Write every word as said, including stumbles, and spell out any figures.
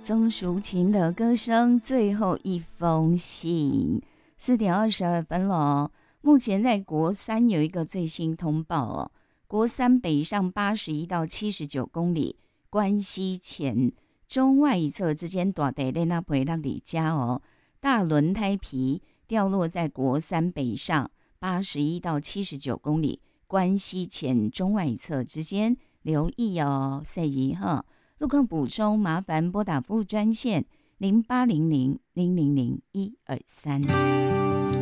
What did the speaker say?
曾淑琴的歌声，最后一封信，四点二十二分了。目前在国三有一个最新通报哦，国三北上八十一到七十九公里，关西前中外一侧之间大地在那陪让里家哦，大轮胎皮掉落在国三北上八十一到七十九公里，关西前中外一侧之间，留意哦，赛仪哈。路况补充，麻烦拨打服务专线零八零零零零零一二三。